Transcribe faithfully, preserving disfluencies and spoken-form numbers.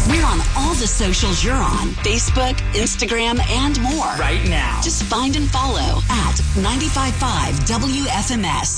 We're on all the socials you're on. Facebook, Instagram, and more. Right now. Just find and follow at nine five five W F M S.